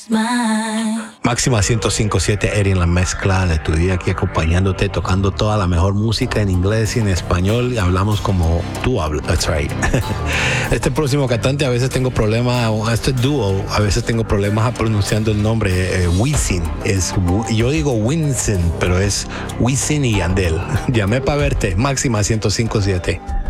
Máxima 105.7, Eddie en la mezcla de tu día, aquí acompañándote, tocando toda la mejor música en inglés y en español. Y hablamos como tú hablas. That's right. Este próximo cantante, a veces tengo problemas, este dúo, a veces tengo problemas pronunciando el nombre. Wisin. Yo digo Wisin, pero es Wisin y Yandel. Llamé para verte. Máxima 105.7.